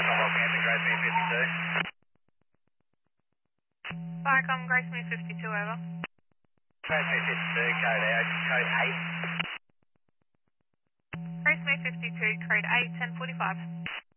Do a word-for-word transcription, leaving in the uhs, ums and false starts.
Commonwealth Camping, Grace Me fifty-two. Viacom, Grace Me fifty-two, over. Grace Me fifty-two, code out, code eight. Grace Me fifty-two, code eight, ten forty-five.